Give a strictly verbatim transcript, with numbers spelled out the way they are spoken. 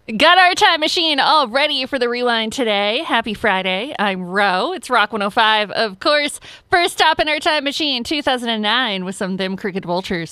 Got our time machine all ready for the rewind today. Happy Friday. I'm Ro. It's Rock one oh five, of course. First stop in our time machine, two thousand nine, with some Them Crooked Vultures.